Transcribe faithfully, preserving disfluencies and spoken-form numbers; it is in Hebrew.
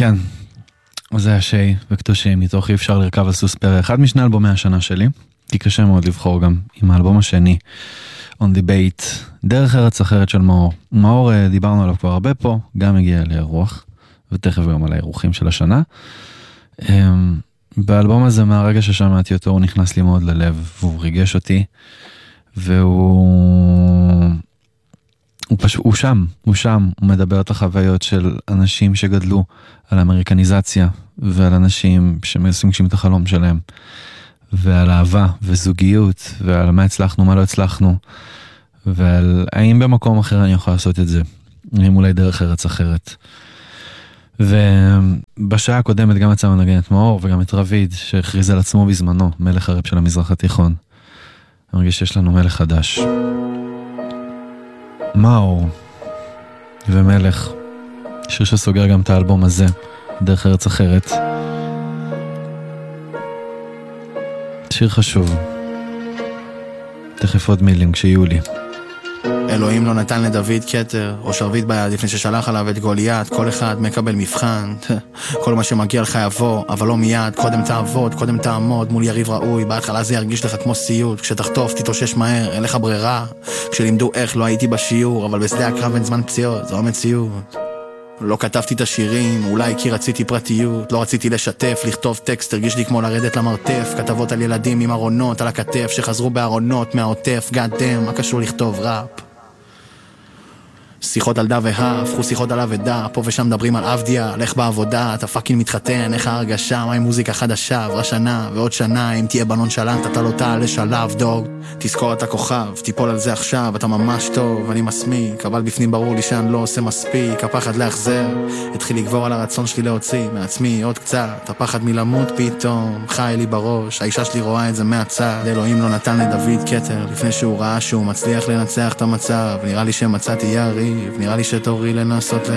כן, זה היה שי וקדושים, מתוך אי אפשר לרכב על סוס פרא, אחד משני אלבומי השנה שלי, כי קשה מאוד לבחור גם עם האלבום השני, On Debate, דרך ארץ אחרת של מאור. מאור, דיברנו עליו כבר הרבה פה, גם הגיע לאירוח, ותכף גם על האירוחים של השנה. באלבום הזה, מהרגע ששמעתי אותו, הוא נכנס לי מאוד ללב, והוא ריגש אותי, והוא... הוא פשוט, הוא שם, הוא שם, הוא מדבר את החוויות של אנשים שגדלו על אמריקניזציה, ועל אנשים שמסוגשים את החלום שלהם, ועל אהבה וזוגיות, ועל מה הצלחנו, מה לא הצלחנו, ועל האם במקום אחר אני יכול לעשות את זה, האם אולי דרך ארץ אחרת. ובשעה הקודמת גם יצאנו לנגן את מאור, וגם את רביד, שהכריז על עצמו בזמנו, מלך הראפ של המזרח התיכון. אני מרגיש שיש לנו מלך חדש. מאור ומלך, שיר שסוגר גם את האלבום הזה, דרך ארץ אחרת. שיר חשוב. תכף עוד מילים כשיהיו לי. אלוהים לא נתן לדוד כתר או שרביט ביד לפני ששלח עליו את גוליית. כל אחד מקבל מבחן, כל מה שמגיע לך יבוא, אבל לא מיד. קודם תעבוד, קודם תעמוד מול יריב ראוי. בהתחלה זה ירגיש לך כמו סיוט, כשתחטוף תתאושש מהר, אין לך ברירה. כשלימדו איך לא הייתי בשיעור, אבל בשדה הקרב אין זמן פציעות, זו המציאות. לא כתבתי את השירים, אולי כי רציתי פרטיות, לא רציתי לשתף, לכתוב טקסט, הרגיש לי כמו לרדת למרתף. כתבות על ילדים עם ארונות על הכתף שחזרו בארונות מהעוטף. God damn, מה קשור לכתוב ראפ? שיחות על דה והה, הפכו שיחות על אבדה. פה ושם מדברים על אבדיה, לך בעבודה, אתה פאקינג מתחתן, איך ההרגשה, מה עם מוזיקה חדשה, עברה שנה ועוד שנה. אם תהיה בנון שלנט, אתה לא תעלה לשלב, דוג. תזכור את הכוכב, תיפול על זה עכשיו, אתה ממש טוב, אני מסמיק, אבל בפנים ברור לי שאני לא עושה מספיק. הפחד להחזר, התחיל לגבור על הרצון שלי להוציא מעצמי עוד קצת. הפחד מלמות פתאום, חי לי בראש, האישה שלי רואה את זה מהצד. אלוהים לא נתן לדוד כתר, לפני שהוא ראה שהוא מצליח לנצח את המצב. נראה לי שמצאתי יריב, נראה לי שתורי לנסות